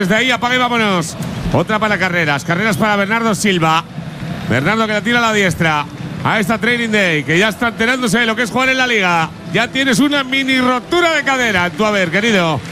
Desde ahí, apaga y vámonos. Otra para carreras. Carreras para Bernardo Silva. Bernardo que la tira a la diestra. A esta Training Day, que ya está enterándose de lo que es jugar en la liga. Ya tienes una mini rotura de cadera en tu haber, querido.